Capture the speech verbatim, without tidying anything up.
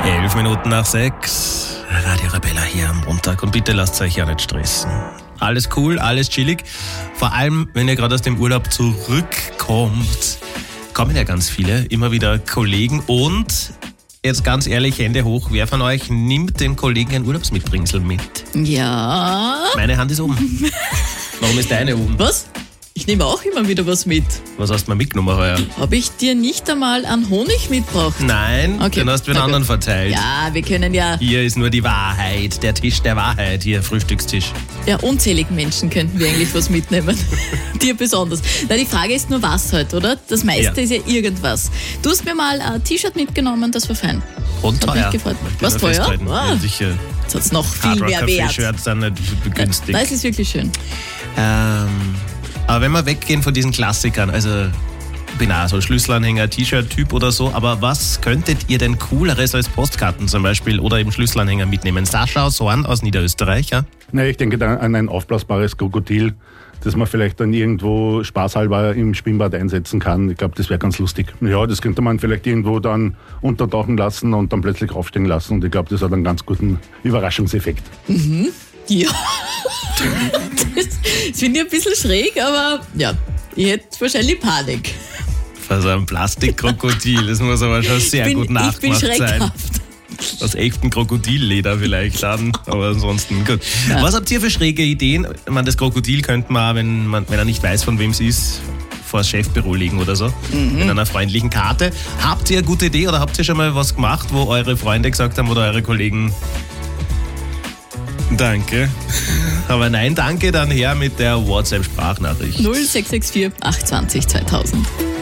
Elf Minuten nach sechs. Radio Rebella hier am Montag. Und bitte lasst euch ja nicht stressen. Alles cool, alles chillig. Vor allem, wenn ihr gerade aus dem Urlaub zurückkommt, kommen ja ganz viele, immer wieder Kollegen. Und jetzt ganz ehrlich, Hände hoch, wer von euch nimmt dem Kollegen ein Urlaubsmitbringsel mit? Ja. Meine Hand ist oben. Warum ist deine oben? Was? Ich nehme auch immer wieder was mit. Was hast du mir mitgenommen heuer? Habe ich dir nicht einmal an Honig mitgebracht? Nein, Okay. den hast du den Na anderen gut. verteilt. Ja, wir können ja, Hier ist nur die Wahrheit, der Tisch der Wahrheit, hier Frühstückstisch. ja unzähligen Menschen könnten wir eigentlich was mitnehmen. Dir besonders. Na, die Frage ist nur was halt, oder? Das meiste Ja. ist ja irgendwas. Du hast mir mal ein T-Shirt mitgenommen, das war fein. Und Hat teuer. mich gefreut. Möchte ich Was, nur teuer? festhalten. Ah. Ja, sicher. Jetzt hat es noch viel Hard Rock mehr Café Wert. Shirts sind nicht begünstigt. Nein, es ist wirklich schön. Ähm, aber wenn wir weggehen von diesen Klassikern, also ich bin auch so ein Schlüsselanhänger, T-Shirt-Typ oder so, aber was könntet ihr denn Cooleres als Postkarten zum Beispiel oder eben Schlüsselanhänger mitnehmen? Sascha aus Horn aus Niederösterreich, ja? Nein, ich denke da an ein aufblasbares Krokodil, das man vielleicht dann irgendwo spaßhalber im Schwimmbad einsetzen kann. Ich glaube, das wäre ganz lustig. Ja, das könnte man vielleicht irgendwo dann untertauchen lassen und dann plötzlich aufstehen lassen. Und ich glaube, das hat einen ganz guten Überraschungseffekt. Ja. Das, das finde ich ein bisschen schräg, aber ja, ich hätte wahrscheinlich Panik. Für so ein Plastikkrokodil, das muss aber schon sehr bin, gut ich bin nachgemacht sein. schreckhaft. Aus echtem Krokodilleder vielleicht dann, aber ansonsten gut. Ja. Was habt ihr für schräge Ideen? Ich meine, das Krokodil könnte man, wenn, man, wenn er nicht weiß, von wem es ist, vor das Chefbüro legen oder so, Mhm. mit einer freundlichen Karte. Habt ihr eine gute Idee oder habt ihr schon mal was gemacht, wo eure Freunde gesagt haben oder eure Kollegen, danke, aber nein, danke, dann her mit der WhatsApp-Sprachnachricht. null sechs sechs vier acht zwei null zweitausend.